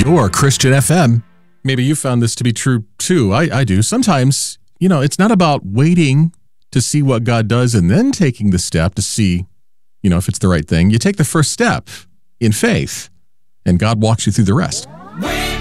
or Christian FM. Maybe you found this to be true too. I do. Sometimes, it's not about waiting to see what God does and then taking the step to see, if it's the right thing. You take the first step in faith, and God walks you through the rest.